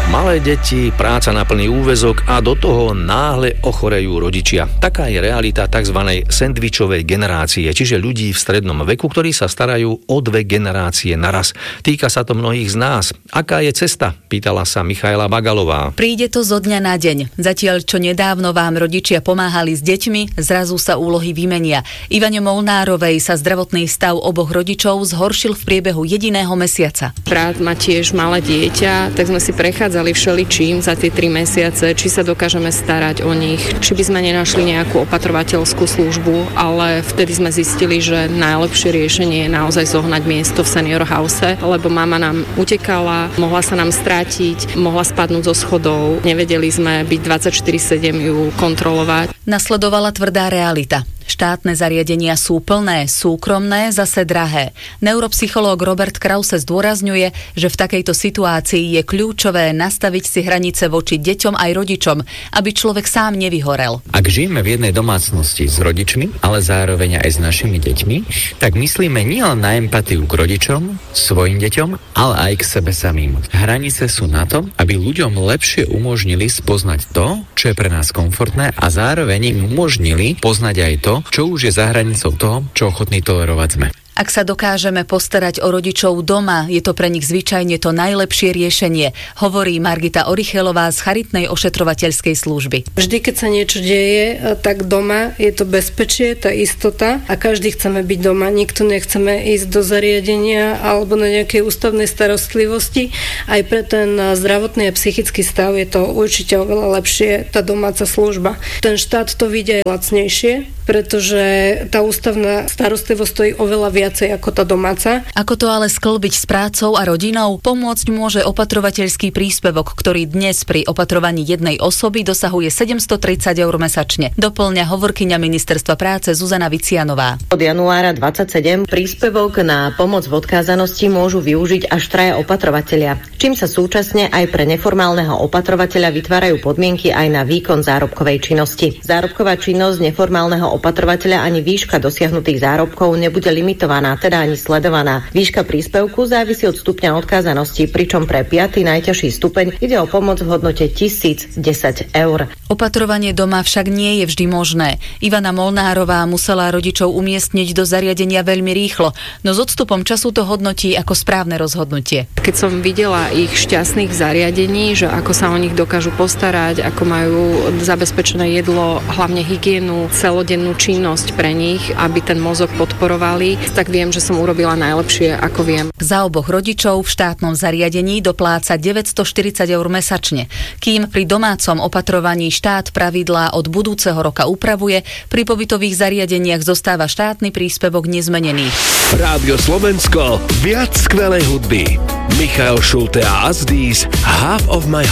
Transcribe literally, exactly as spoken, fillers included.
Malé deti, práca na plný úväzok a do toho náhle ochorejú rodičia. Taká je realita tzv. Sendvičovej generácie, čiže ľudí v strednom veku, ktorí sa starajú o dve generácie naraz. Týka sa to mnohých z nás. Aká je cesta? Pýtala sa Michaela Bagalová. Príde to zo dňa na deň. Zatiaľ, čo nedávno vám rodičia pomáhali s deťmi, zrazu sa úlohy vymenia. Ivane Molnárovej sa zdravotný stav oboch rodičov zhoršil v priebehu jediného mesiaca. Brat má tiež malé dieťa, tak sme si prechádzali všeličím za tie tri mesiace, či sa dokážeme starať o nich, či by sme nenašli nejakú opatrovateľskú službu, ale vtedy sme zistili, že najlepšie riešenie je naozaj zohnať miesto v senior house, lebo mama nám utekala, mohla sa nám strátiť, mohla spadnúť zo schodov, nevedeli sme byť dvadsaťštyri sedem ju kontrolovať. Nasledovala tvrdá realita. Štátne zariadenia sú plné, súkromné, zase drahé. Neuropsychológ Robert Krause zdôrazňuje, že v takejto situácii je kľúčové nastaviť si hranice voči deťom aj rodičom, aby človek sám nevyhorel. Ak žijeme v jednej domácnosti s rodičmi, ale zároveň aj s našimi deťmi, tak myslíme nielen na empatiu k rodičom, svojim deťom, ale aj k sebe samým. Hranice sú na to, aby ľuďom lepšie umožnili spoznať to, čo je pre nás komfortné, a zároveň im umožnili poznať aj to, čo už je za hranicou toho, čo ochotní tolerovať sme. Ak sa dokážeme postarať o rodičov doma, je to pre nich zvyčajne to najlepšie riešenie, hovorí Margita Orichelová z charitnej ošetrovateľskej služby. Vždy, keď sa niečo deje, tak doma je to bezpečie, tá istota a každý chceme byť doma. Nikto nechceme ísť do zariadenia alebo na nejakej ústavnej starostlivosti. Aj pre ten zdravotný a psychický stav je to určite oveľa lepšie, tá domáca služba. Ten štát to vidí aj lacnejšie, pretože tá ústavná starostlivosť stojí oveľa viacej ako tá domáca. Ako to ale sklbiť s prácou a rodinou? Pomôcť môže opatrovateľský príspevok, ktorý dnes pri opatrovaní jednej osoby dosahuje sedemstotridsať eur mesačne. Doplňa hovorkyňa Ministerstva práce Zuzana Vicianová. Od januára dvadsaťsedem príspevok na pomoc v odkázanosti môžu využiť až traja opatrovatelia, čím sa súčasne aj pre neformálneho opatrovateľa vytvárajú podmienky aj na výkon zárobkovej činnosti. Zárobková činnosť neformálneho opatrovateľa ani výška dosiahnutých zárobkov nebude limitovaná, teda ani sledovaná. Výška príspevku závisí od stupňa odkázanosti, pričom pre piaty najťažší stupeň ide o pomoc v hodnote tisíc desať eur. Opatrovanie doma však nie je vždy možné. Ivana Molnárová musela rodičov umiestniť do zariadenia veľmi rýchlo, no s odstupom času to hodnotí ako správne rozhodnutie. Keď som videla ich šťastných zariadení, že ako sa o nich dokážu postarať, ako majú zabezpečené jedlo, hlavne hygienu, celodennú činnosť pre nich, aby ten mozog podporovali, tak viem, že som urobila najlepšie, ako viem. Za oboch rodičov v štátnom zariadení dopláca deväťstoštyridsať eur mesačne, kým pri domácom opatrovaní štát pravidlá od budúceho roka upravuje, pri pobytových zariadeniach zostáva štátny príspevok nezmenený. Rádio Slovensko, viac skvelej hudby. Michael Schulte a Asdís, Half of My